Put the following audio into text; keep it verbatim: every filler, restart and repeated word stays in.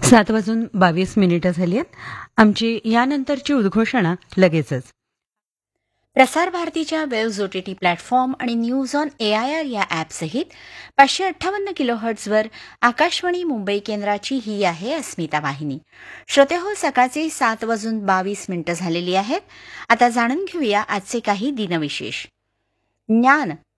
सात वाजून बावीस मिनिटं झाली आहेत. आमची यानंतरची उद्घोषणा लगेचच. प्रसार भारतीच्या वेव्ज ओटीटी प्लॅटफॉर्म आणि न्यूज ऑन एआयआर या ॲपसहित पाचशे अठ्ठावन्न किलोहर्ट्झवर आकाशवाणी मुंबई केंद्राची ही आहे अस्मिता वाहिनी. श्रोते हो, सकाळचे सात वाजून बावीस मिनिटं झालेली आहेत. आता जाणून घेऊया आजचे काही दिनविशेष. ज्ञान